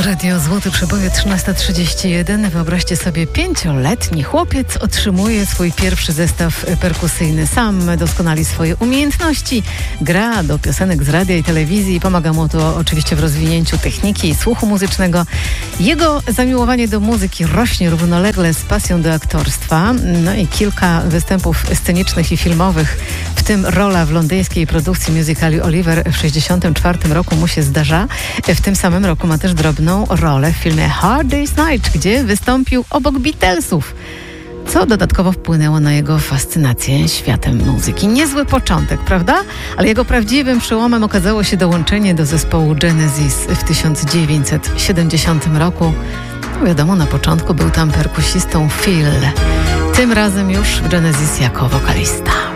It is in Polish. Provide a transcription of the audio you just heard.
Radio Złoty Przeboje 13:31. Wyobraźcie sobie, 5-letni chłopiec otrzymuje swój pierwszy zestaw perkusyjny. Sam doskonali swoje umiejętności. Gra do piosenek z radia i telewizji. Pomaga mu to oczywiście w rozwinięciu techniki i słuchu muzycznego. Jego zamiłowanie do muzyki rośnie równolegle z pasją do aktorstwa. No i kilka występów scenicznych i filmowych, w tym rola w londyńskiej produkcji musicali Oliver w 1964 roku mu się zdarza. W tym samym roku ma też drobną rolę w filmie Hard Day's Night, gdzie wystąpił obok Beatlesów, co dodatkowo wpłynęło na jego fascynację światem muzyki. Niezły początek, prawda? Ale jego prawdziwym przełomem okazało się dołączenie do zespołu Genesis w 1970 roku. Wiadomo, na początku był tam perkusistą Phil. Tym razem już w Genesis jako wokalista.